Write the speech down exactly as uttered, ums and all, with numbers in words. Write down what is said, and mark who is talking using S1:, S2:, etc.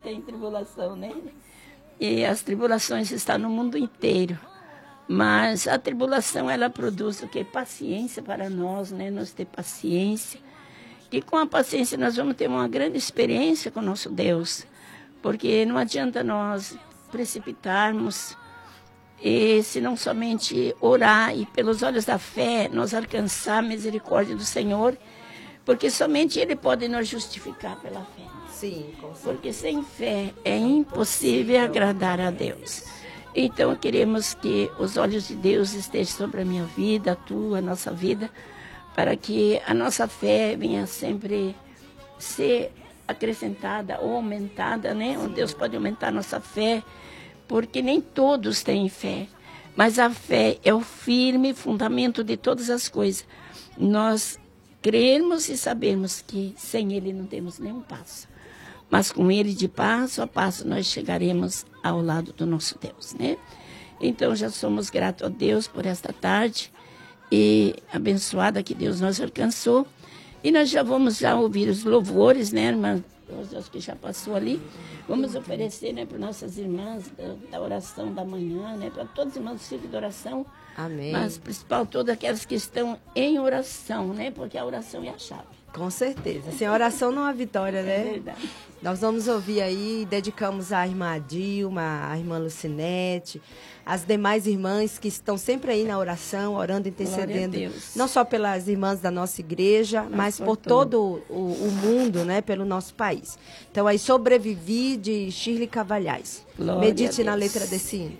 S1: tem tribulação, né? E as tribulações estão no mundo inteiro. Mas a tribulação, ela produz o quê? Paciência para nós, né? Nós ter paciência. E com a paciência nós vamos ter uma grande experiência com o nosso Deus. Porque não adianta nós precipitarmos e se não somente orar e pelos olhos da fé nós alcançar a misericórdia do Senhor, porque somente Ele pode nos justificar pela fé.
S2: Sim, com certeza.
S1: Porque sem fé é impossível agradar a Deus. Então queremos que os olhos de Deus estejam sobre a minha vida, a tua, a nossa vida, para que a nossa fé venha sempre ser acrescentada ou aumentada, né? Sim. Deus pode aumentar a nossa fé, porque nem todos têm fé, mas a fé é o firme fundamento de todas as coisas. Nós cremos e sabemos que sem Ele não temos nenhum passo, mas com Ele, de passo a passo, nós chegaremos ao lado do nosso Deus, né? Então, já somos gratos a Deus por esta tarde e abençoada que Deus nos alcançou. E nós já vamos já ouvir os louvores, né, irmã? Deus que já passou ali. Vamos oferecer, né, para nossas irmãs da, da oração da manhã, né, para todas as irmãs do ciclo de oração.
S2: Amém.
S1: Mas, principal, todas aquelas que estão em oração, né? Porque a oração é a chave.
S2: Com certeza. Sem oração não há vitória, né?
S1: É verdade.
S2: Nós vamos ouvir aí, dedicamos à irmã Dilma, à irmã Lucinete, as demais irmãs que estão sempre aí na oração, orando, intercedendo, não só pelas irmãs da nossa igreja, mas, mas por, por todo o, o mundo, né, pelo nosso país. Então, aí, Sobrevivi, de Shirley Cavalhais. Glória. Medite na letra desse hino.